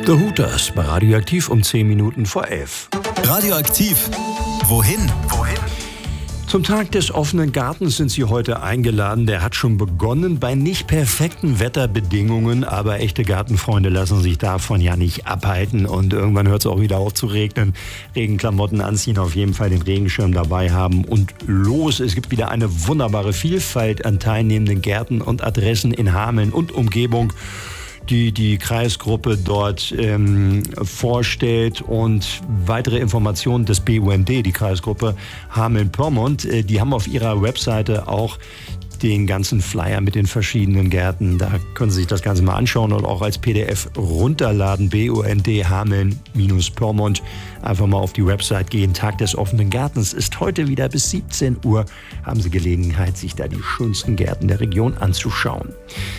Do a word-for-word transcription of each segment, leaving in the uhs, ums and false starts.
The Hooters bei Radioaktiv um zehn Minuten vor elf. Radioaktiv. Wohin? Wohin? Zum Tag des offenen Gartens sind Sie heute eingeladen. Der hat schon begonnen bei nicht perfekten Wetterbedingungen, aber echte Gartenfreunde lassen sich davon ja nicht abhalten. Und irgendwann hört es auch wieder auf zu regnen. Regenklamotten anziehen, auf jeden Fall den Regenschirm dabei haben und los. Es gibt wieder eine wunderbare Vielfalt an teilnehmenden Gärten und Adressen in Hameln und Umgebung, die die Kreisgruppe dort ähm, vorstellt, und weitere Informationen des B U N D, die Kreisgruppe Hameln-Pyrmont, äh, die haben auf ihrer Webseite auch den ganzen Flyer mit den verschiedenen Gärten. Da können Sie sich das Ganze mal anschauen und auch als P D F runterladen. B U N D Hameln-Pyrmont. Einfach mal auf die Website gehen. Tag des offenen Gartens ist heute wieder bis siebzehn Uhr. Haben Sie Gelegenheit, sich da die schönsten Gärten der Region anzuschauen.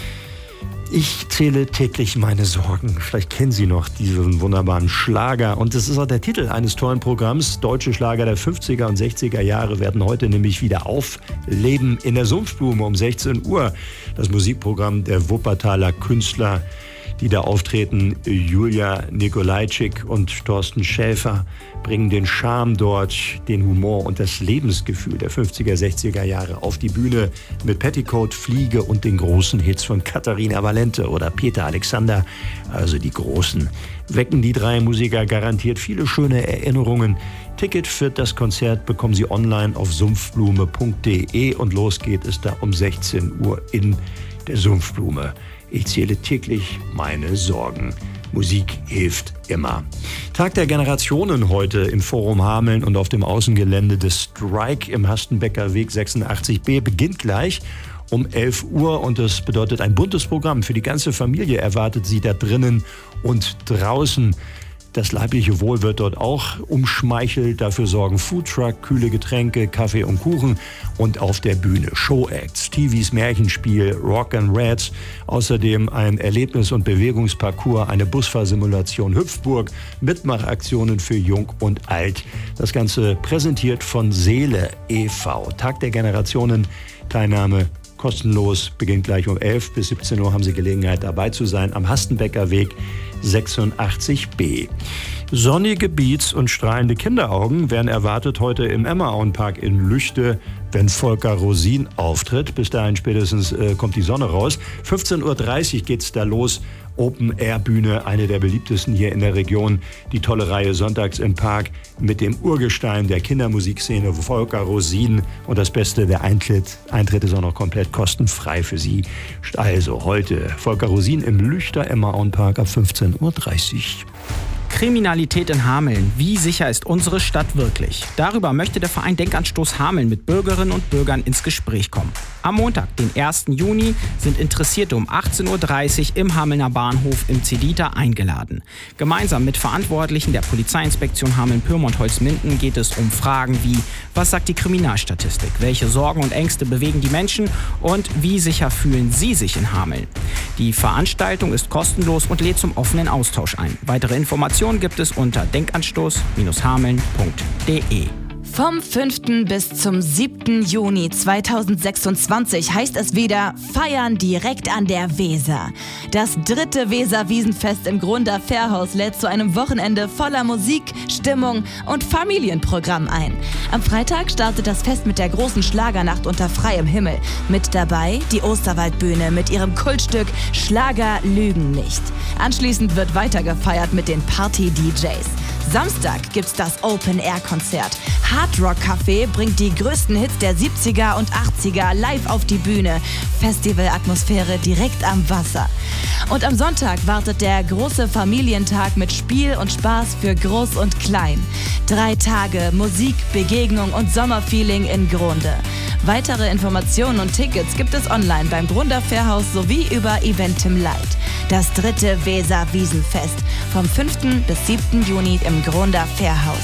Ich zähle täglich meine Sorgen. Vielleicht kennen Sie noch diesen wunderbaren Schlager. Und das ist auch der Titel eines tollen Programms. Deutsche Schlager der fünfziger und sechziger Jahre werden heute nämlich wieder aufleben in der Sumpfblume um sechzehn Uhr. Das Musikprogramm der Wuppertaler Künstler, die da auftreten. Julia Nikolajczyk und Thorsten Schäfer bringen den Charme dort, den Humor und das Lebensgefühl der fünfziger, sechziger Jahre auf die Bühne mit Petticoat, Fliege und den großen Hits von Katharina Valente oder Peter Alexander. Also die Großen. Wecken die drei Musiker garantiert viele schöne Erinnerungen. Ticket für das Konzert bekommen Sie online auf sumpfblume punkt de und los geht es da um sechzehn Uhr in der Sumpfblume. Ich zähle täglich meine Sorgen. Musik hilft immer. Tag der Generationen heute im Forum Hameln und auf dem Außengelände des Strike im Hastenbecker Weg sechsundachtzig b beginnt gleich um elf Uhr und das bedeutet ein buntes Programm. Für die ganze Familie erwartet Sie da drinnen und draußen. Das leibliche Wohl wird dort auch umschmeichelt. Dafür sorgen Foodtruck, kühle Getränke, Kaffee und Kuchen und auf der Bühne Showacts, T Vs Märchenspiel, Rock and Rats, außerdem ein Erlebnis- und Bewegungsparcours, eine Busfahrsimulation Hüpfburg, Mitmachaktionen für Jung und Alt. Das Ganze präsentiert von Seele e V Tag der Generationen, Teilnahme kostenlos, beginnt gleich um elf bis siebzehn Uhr, haben Sie Gelegenheit dabei zu sein am Hastenbecker Weg sechsundachtzig b. Sonnige Beats und strahlende Kinderaugen werden erwartet heute im Emma-Auenpark in Lüchte, wenn Volker Rosin auftritt. Bis dahin spätestens äh, kommt die Sonne raus. fünfzehn Uhr dreißig geht's da los. Open-Air-Bühne, eine der beliebtesten hier in der Region. Die tolle Reihe Sonntags im Park mit dem Urgestein der Kindermusikszene Volker Rosin. Und das Beste, der Eintritt, Eintritt ist auch noch komplett kostenfrei für Sie. Also heute Volker Rosin im Lüchter Emma-Auenpark ab fünfzehn Uhr dreißig. Kriminalität in Hameln. Wie sicher ist unsere Stadt wirklich? Darüber möchte der Verein Denkanstoß Hameln mit Bürgerinnen und Bürgern ins Gespräch kommen. Am Montag, den ersten Juni, sind Interessierte um achtzehn Uhr dreißig im Hamelner Bahnhof im Cedita eingeladen. Gemeinsam mit Verantwortlichen der Polizeiinspektion Hameln-Pyrmont-Holzminden geht es um Fragen wie: Was sagt die Kriminalstatistik? Welche Sorgen und Ängste bewegen die Menschen? Und wie sicher fühlen Sie sich in Hameln? Die Veranstaltung ist kostenlos und lädt zum offenen Austausch ein. Weitere Informationen gibt es unter denkanstoß hameln punkt de. Vom fünften bis zum siebten Juni zweitausendsechsundzwanzig heißt es wieder Feiern direkt an der Weser. Das dritte Weser-Wiesenfest im Grunder Fährhaus lädt zu einem Wochenende voller Musik, Stimmung und Familienprogramm ein. Am Freitag startet das Fest mit der großen Schlagernacht unter freiem Himmel. Mit dabei die Osterwaldbühne mit ihrem Kultstück Schlager lügen nicht. Anschließend wird weiter gefeiert mit den Party-D Js. Samstag gibt's das Open-Air-Konzert. Hard Rock Café bringt die größten Hits der siebziger und achtziger live auf die Bühne. Festivalatmosphäre direkt am Wasser. Und am Sonntag wartet der große Familientag mit Spiel und Spaß für Groß und Klein. Drei Tage Musik, Begegnung und Sommerfeeling in Grunde. Weitere Informationen und Tickets gibt es online beim Grunder Fährhaus sowie über Eventim Light. Das dritte Weser-Wiesenfest vom fünften bis siebten Juni im Grunder Fährhaus.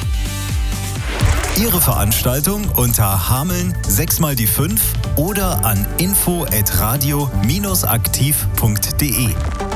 Ihre Veranstaltung unter Hameln sechs mal die fünf oder an info at radio aktiv punkt de.